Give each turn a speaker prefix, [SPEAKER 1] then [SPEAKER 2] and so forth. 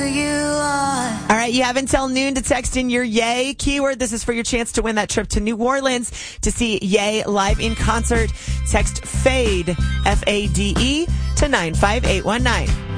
[SPEAKER 1] All right, you have until noon to text in your Yay keyword. This is for your chance to win that trip to New Orleans to see Yay live in concert. Text FADE, F-A-D-E, to 95819.